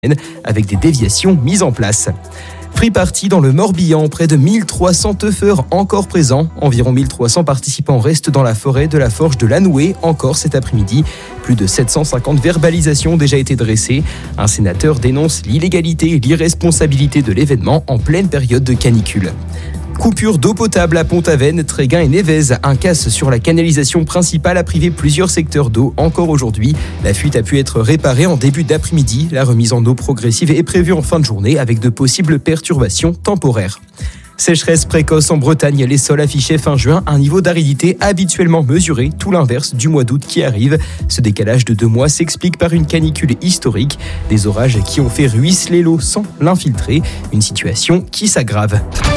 avec des déviations mises en place. Free Party dans le Morbihan, près de 1300 teufeurs encore présents. Environ 1300 participants restent dans la forêt de la Forge de Lanoué encore cet après-midi. Plus de 750 verbalisations ont déjà été dressées. Un sénateur dénonce l'illégalité et l'irresponsabilité de l'événement en pleine période de canicule. Coupure d'eau potable à Pont-Aven, Tréguin et Névez. Un casse sur la canalisation principale a privé plusieurs secteurs d'eau encore aujourd'hui. La fuite a pu être réparée en début d'après-midi. La remise en eau progressive est prévue en fin de journée avec de possibles perturbations temporaires. Sécheresse précoce en Bretagne, les sols affichaient fin juin un niveau d'aridité habituellement mesuré, tout l'inverse du mois d'août qui arrive. Ce décalage de 2 mois s'explique par une canicule historique, des orages qui ont fait ruisseler l'eau sans l'infiltrer, une situation qui s'aggrave.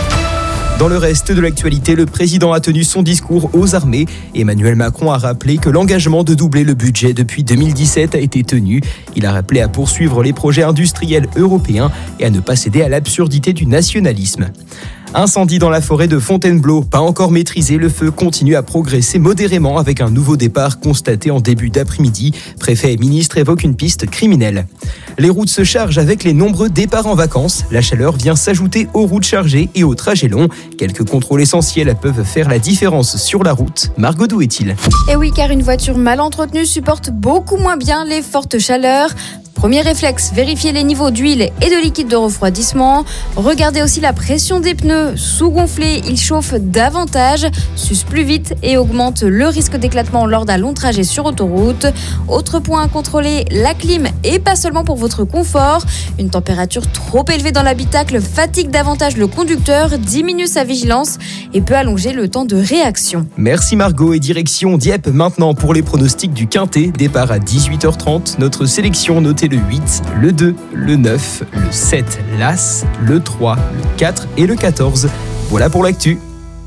Dans le reste de l'actualité, le président a tenu son discours aux armées. Emmanuel Macron a rappelé que l'engagement de doubler le budget depuis 2017 a été tenu. Il a rappelé à poursuivre les projets industriels européens et à ne pas céder à l'absurdité du nationalisme. Incendie dans la forêt de Fontainebleau, pas encore maîtrisé, le feu continue à progresser modérément avec un nouveau départ constaté en début d'après-midi. Préfet et ministre évoquent une piste criminelle. Les routes se chargent avec les nombreux départs en vacances. La chaleur vient s'ajouter aux routes chargées et aux trajets longs. Quelques contrôles essentiels peuvent faire la différence sur la route. Margot, d'où est-il ? Et oui, car une voiture mal entretenue supporte beaucoup moins bien les fortes chaleurs. Premier réflexe, vérifier les niveaux d'huile et de liquide de refroidissement. Regardez aussi la pression des pneus. Sous-gonflés, ils chauffent davantage, s'usent plus vite et augmentent le risque d'éclatement lors d'un long trajet sur autoroute. Autre point à contrôler, la clim et pas seulement pour votre confort. Une température trop élevée dans l'habitacle fatigue davantage le conducteur, diminue sa vigilance et peut allonger le temps de réaction. Merci Margot et direction Dieppe maintenant pour les pronostics du Quintet. Départ à 18h30. Notre sélection notée le 8, le 2, le 9, le 7, l'As, le 3, le 4 et le 14. Voilà pour l'actu.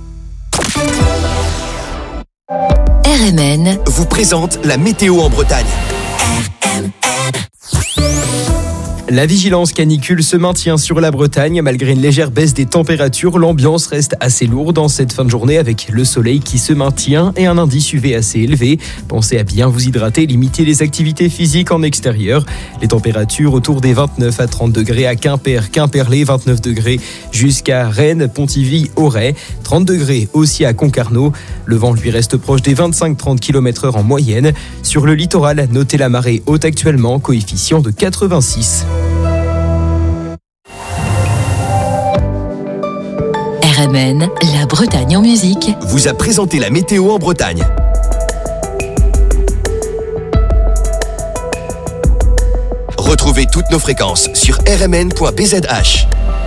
RMN vous présente la météo en Bretagne. La vigilance canicule se maintient sur la Bretagne. Malgré une légère baisse des températures, l'ambiance reste assez lourde en cette fin de journée avec le soleil qui se maintient et un indice UV assez élevé. Pensez à bien vous hydrater et limiter les activités physiques en extérieur. Les températures autour des 29 à 30 degrés à Quimper, Quimperlé, 29 degrés jusqu'à Rennes, Pontivy, Auray, 30 degrés aussi à Concarneau. Le vent lui reste proche des 25-30 km/h en moyenne. Sur le littoral, notez la marée haute actuellement, coefficient de 86. RMN, la Bretagne en musique, vous a présenté la météo en Bretagne. Retrouvez toutes nos fréquences sur rmn.bzh.